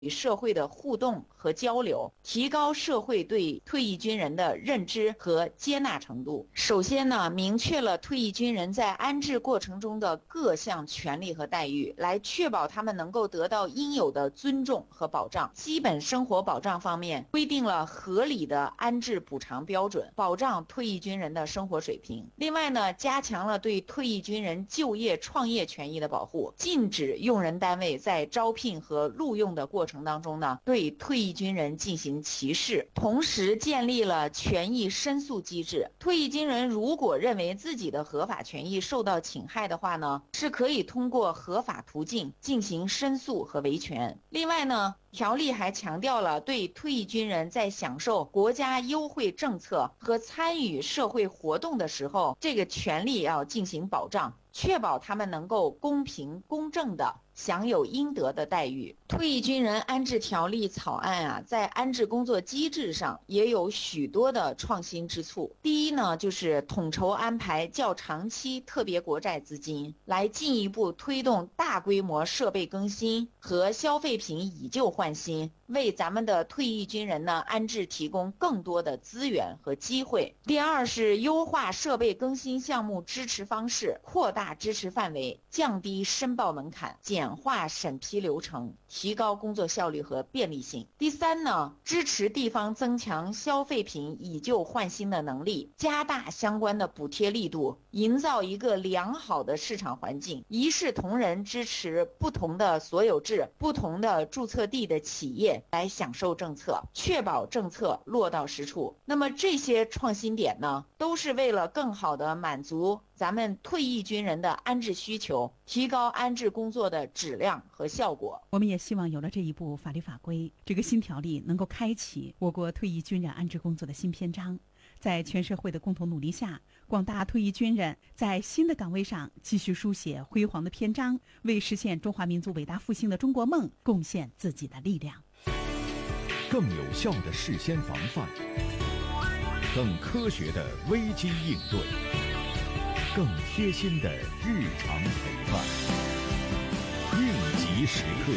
与社会的互动和交流，提高社会对退役军人的认知和接纳程度。首先呢，明确了退役军人在安置过程中的各项权利和待遇，来确保他们能够得到应有的尊重和保障。基本生活保障方面，规定了合理的安置补偿标准，保障退役军人的生活水平。另外呢，加强了对退役军人就业创业权益的保护，禁止用人单位在招聘和录用的过程当中呢，对退役军人进行歧视，同时建立了权益申诉机制。退役军人如果认为自己的合法权益受到侵害的话呢，是可以通过合法途径进行申诉和维权。另外呢，条例还强调了对退役军人在享受国家优惠政策和参与社会活动的时候，这个权利要进行保障，确保他们能够公平公正地享有应得的待遇。退役军人安置条例草案在安置工作机制上也有许多的创新之处。第一呢，就是统筹安排较长期特别国债资金，来进一步推动大规模设备更新和消费品以旧换新，为咱们的退役军人呢安置提供更多的资源和机会。第二是优化设备更新项目支持方式，扩大支持范围，降低申报门槛，简化审批流程，提高工作效率和便利性。第三呢，支持地方增强消费品以旧换新的能力，加大相关的补贴力度，营造一个良好的市场环境，一视同仁支持不同的所有制、不同的注册地的企业来享受政策，确保政策落到实处。那么这些创新点呢，都是为了更好的满足咱们退役军人的安置需求，提高安置工作的质量和效果。 我们也希望有了这一部法律法规，这个新条例能够开启我国退役军人安置工作的新篇章。在全社会的共同努力下，广大退役军人在新的岗位上继续书写辉煌的篇章，为实现中华民族伟大复兴的中国梦贡献自己的力量。 更有效的事先防范，更科学的危机应对，更贴心的日常陪伴，应急时刻。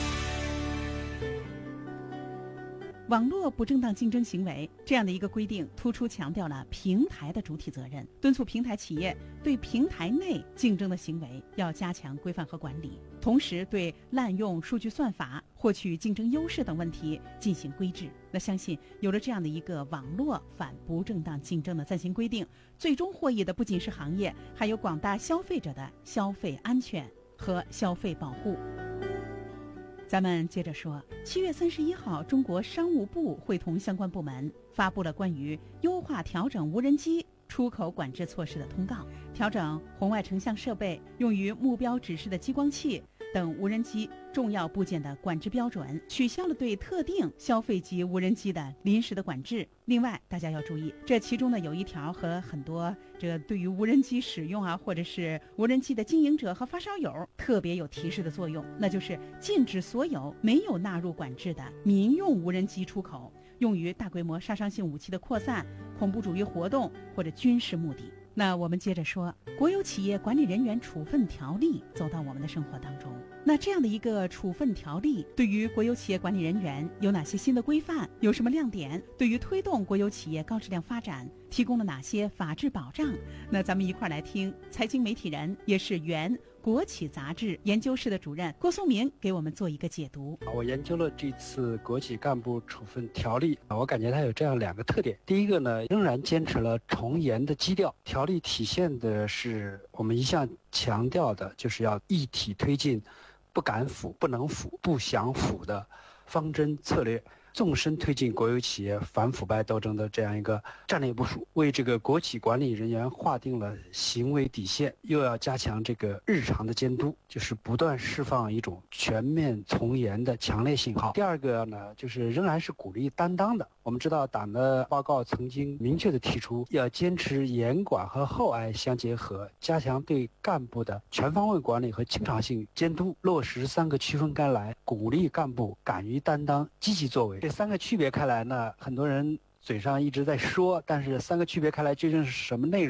网络不正当竞争行为这样的一个规定，突出强调了平台的主体责任，敦促平台企业对平台内竞争的行为要加强规范和管理，同时对滥用数据算法、获取竞争优势等问题进行规制。那相信有了这样的一个网络反不正当竞争的暂行规定，最终获益的不仅是行业，还有广大消费者的消费安全和消费保护。咱们接着说，7月31号，中国商务部会同相关部门发布了关于优化调整无人机出口管制措施的通告，调整红外成像设备用于目标指示的激光器等无人机重要部件的管制标准，取消了对特定消费级无人机的临时的管制。另外，大家要注意，这其中呢有一条和很多对于无人机使用或者是无人机的经营者和发烧友特别有提示的作用，那就是禁止所有没有纳入管制的民用无人机出口，用于大规模杀伤性武器的扩散、恐怖主义活动或者军事目的。那我们接着说，国有企业管理人员处分条例走到我们的生活当中。那这样的一个处分条例对于国有企业管理人员有哪些新的规范，有什么亮点，对于推动国有企业高质量发展提供了哪些法治保障？那咱们一块来听财经媒体人，也是原国企杂志研究室的主任郭松明给我们做一个解读。 我研究了这次国企干部处分条例，我感觉它有这样两个特点。第一个呢，仍然坚持了从严的基调，条例体现的是我们一向强调的，就是要一体推进不敢腐、不能腐、不想腐的方针策略，纵深推进国有企业反腐败斗争的这样一个战略部署，为这个国企管理人员划定了行为底线，又要加强这个日常的监督，就是不断释放一种全面从严的强烈信号。第二个呢，就是仍然是鼓励担当的。我们知道党的报告曾经明确地提出，要坚持严管和厚爱相结合，加强对干部的全方位管理和经常性监督，落实3个区分开来，鼓励干部敢于担当、积极作为。这3个区别开来呢，很多人嘴上一直在说，但是3个区别开来究竟是什么内容？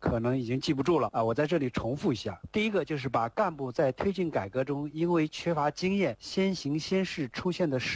可能已经记不住了啊，我在这里重复一下。第一个就是把干部在推进改革中因为缺乏经验、先行先试出现的